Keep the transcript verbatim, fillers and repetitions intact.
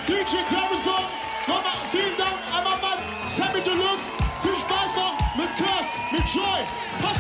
D J Davison, nochmal vielen Dank, einmal Mann, Sammy Deluxe, viel Spaß noch mit Curse, mit Joy, passt